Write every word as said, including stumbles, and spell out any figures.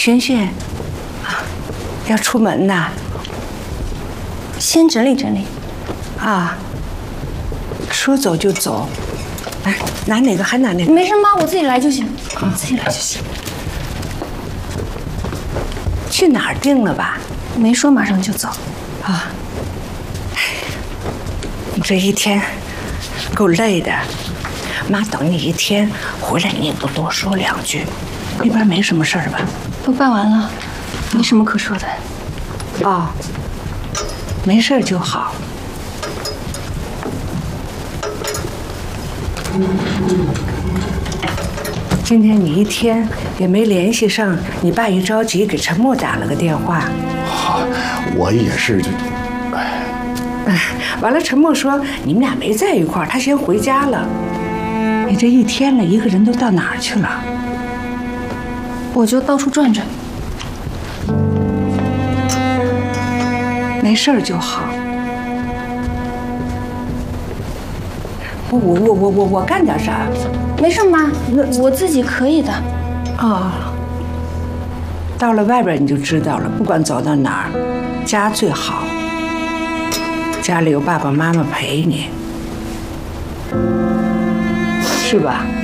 轩轩，啊，要出门呐？ 先整理整理。 啊，说走就走。来，拿哪个还拿哪个？ 没事妈，我自己来就行。我自己来就行。 去哪儿定了吧？ 没说马上就走。 啊，你这一天够累的。妈等你一天，回来你也不多说两句。那边没什么事儿吧？ 都办完了，没什么可说的。 哦，没事就好。今天你一天也没联系上，你爸一着急给陈默打了个电话。 啊，我也是就，哎， 哎，完了，陈默说你们俩没在一块儿，他先回家了。你这一天了，一个人都到哪儿去了？ 我就到处转转。 没事儿就好。我我我我我我干点啥？ 没事妈，我自己可以的。 哦，到了外边你就知道了。不管走到哪儿，家最好。家里有爸爸妈妈陪你，是吧？